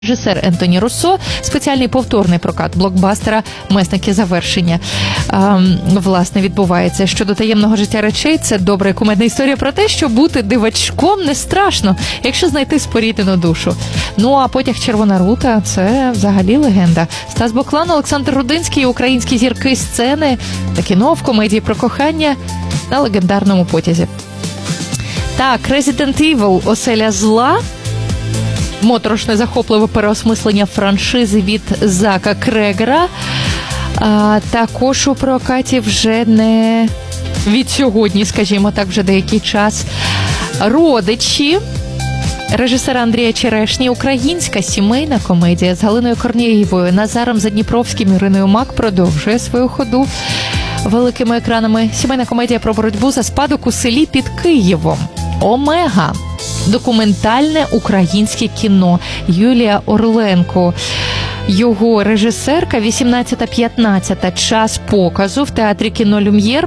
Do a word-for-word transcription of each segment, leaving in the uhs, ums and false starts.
Режисер Ентоні Руссо, спеціальний повторний прокат блокбастера «Месники завершення». Ем, власне, відбувається. Щодо таємного життя речей, це добра і кумедна історія про те, що бути дивачком не страшно, якщо знайти споріднену душу. Ну, а потяг «Червона рута» – це взагалі легенда. Стас Боклан, Олександр Рудинський, українські зірки сцени та кіно в комедії про кохання на легендарному потязі. Так, Resident Evil – Оселя зла. Моторошне захопливе переосмислення франшизи від Зака Крегера. А, також у прокаті вже не від сьогодні, скажімо так, вже деякий час. Родичі режисера Андрія Черешні. Українська сімейна комедія з Галиною Корнієвою, Назаром Задніпровським, Іриною Мак продовжує свою ходу великими екранами. Сімейна комедія про боротьбу за спадок у селі під Києвом. Омега. Документальне українське кіно. Юлія Орленко, його режисерка, вісімнадцята п'ятнадцята, час показу в театрі кіно «Люм'єр».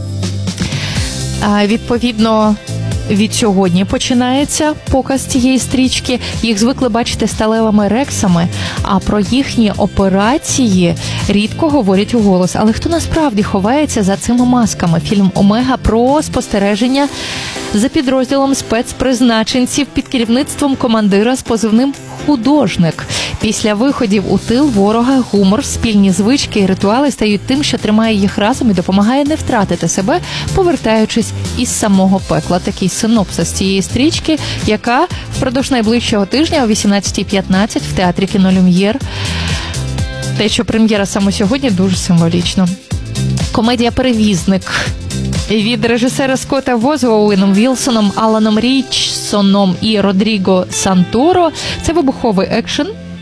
Відповідно, від сьогодні починається показ цієї стрічки. Їх звикли бачити сталевими рексами, а про їхні операції рідко говорять у голос. Але хто насправді ховається за цими масками? Фільм «Омега» про спостереження за підрозділом спецпризначенців під керівництвом командира з позивним «Художник». Після виходів у тил ворога гумор, спільні звички і ритуали стають тим, що тримає їх разом і допомагає не втратити себе, повертаючись із самого пекла. Такий синопсис цієї стрічки, яка впродовж найближчого тижня о вісімнадцята п'ятнадцять в театрі кіно «Люм'єр». Те, що прем'єра саме сьогодні, дуже символічно. Комедія «Перевізник» від режисера Скотта Во з Оуеном Вілсоном, Аланом Річсоном і Родріго Санторо. Це вибуховий екшен,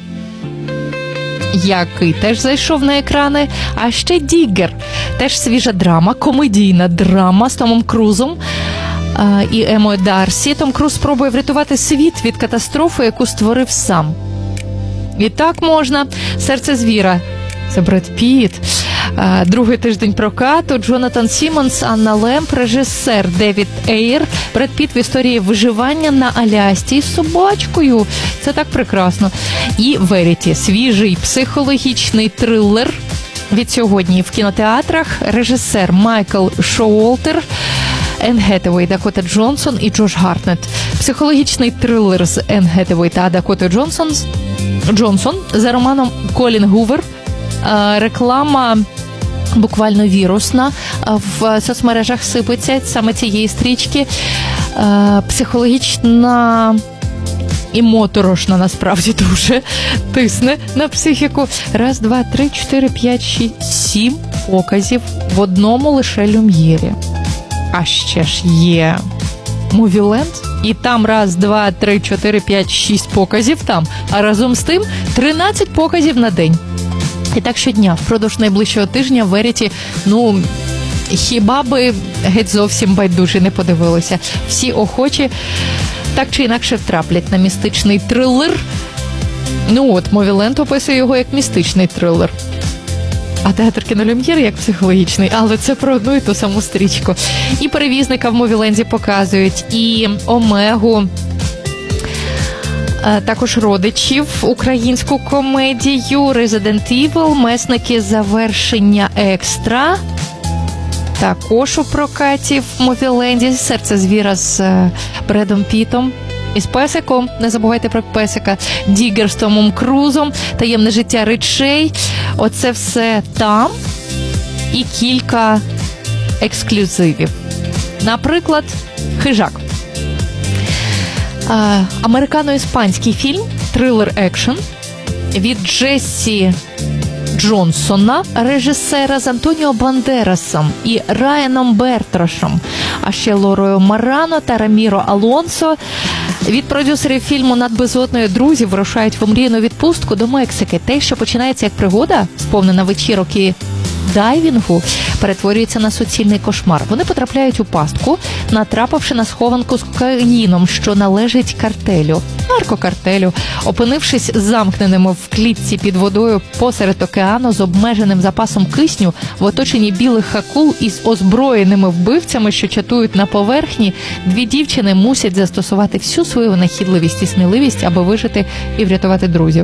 який теж зайшов на екрани. А ще «Діггер» – теж свіжа драма, комедійна драма з Томом Крузом а, і Емою Дарсі. Том Круз спробує врятувати світ від катастрофи, яку створив сам. І так можна. «Серце звіра» – це Бред Піт. А, другий тиждень прокату. Джонатан Сіммонс, Анна Лемп, режисер Девід Ейр. Бред Піт в історії виживання на Алясці з собачкою. Це так прекрасно. І «Веріті» – свіжий психологічний трилер від сьогодні в кінотеатрах. Режисер Майкл Шоуолтер, Енн Гетевей, Дакота Джонсон і Джош Гартнет. Психологічний трилер з Енн Гетевей та Дакотою Джонсон, Джонсон за романом Колін Гувер. Реклама буквально вірусна в соцмережах сипеться саме цієї стрічки. Психологічна і моторошна, насправді, дуже тисне на психіку. Раз, два, три, чотири, п'ять, шість, сім показів в одному лише «Люм'єрі». А ще ж є «Мувіленд», і там раз, два, три, чотири, п'ять, шість показів там, а разом з тим тринадцять показів на день. І так щодня, впродовж найближчого тижня в «Веріті», ну, хіба би геть зовсім байдуже не подивилися. Всі охочі так чи інакше втраплять на містичний трилер. Ну от, «Мувіленд» описує його як містичний трилер. А театр кіно «Люм'єр» як психологічний, але це про одну і ту саму стрічку. І «Перевізника» в «Мувіленді» показують, і «Омегу», також «Родичів», українську комедію, Resident Evil, «Месники завершення екстра». Також у прокаті в «Мувіленді», «Серце звіра» з Бредом Пітом і з песиком, не забувайте про песика, «Діггер» з Томом Крузом, «Таємне життя речей». Оце все там і кілька ексклюзивів. Наприклад, «Хижак». Американо-іспанський фільм, трилер-екшен від Джессі Джонсона, режисера з Антоніо Бандерасом і Райаном Бертрашем, а ще Лорою Марано та Раміро Алонсо. Від продюсерів фільму «Над безодною» друзі вирушають в омріяну відпустку до Мексики. Те, що починається як пригода, сповнена вечірок і дайвінгу перетворюється на суцільний кошмар. Вони потрапляють у пастку, натрапивши на схованку з кокаїном, що належить картелю, наркокартелю. Опинившись замкненими в клітці під водою посеред океану з обмеженим запасом кисню, в оточенні білих акул із озброєними вбивцями, що чатують на поверхні, дві дівчини мусять застосувати всю свою винахідливість і сміливість, аби вижити і врятувати друзів.